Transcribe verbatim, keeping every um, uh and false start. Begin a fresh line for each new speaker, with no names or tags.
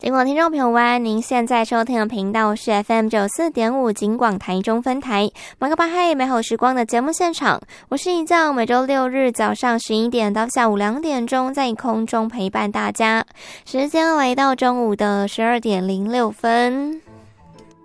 尽管听众朋友晚，您现在收听的频道是 F M 九四点五警广台中分台马克巴嘿美好时光的节目现场，我是一将，每周六日早上十一点到下午两点钟在空中陪伴大家，时间来到中午的十二点零六分。